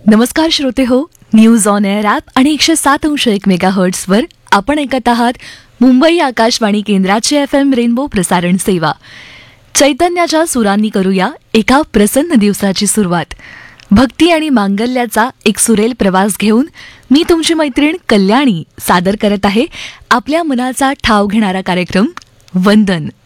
नमस्कार श्रोते हो, न्यूज ऑन एअर ॲप आणि 107.1 मेगाहर्ट्झवर आपण ऐकत आहात मुंबई आकाशवाणी केंद्राचे FM रेनबो प्रसारण सेवा. चैतन्याच्या सुरांनी करूया एका प्रसन्न दिवसाची सुरुवात. भक्ती आणि मांगल्याचा एक सुरेल प्रवास घेऊन मी तुमची मैत्रीण कल्याणी सादर करत आहे आपल्या मनाचा ठाव घेणारा कार्यक्रम वंदन.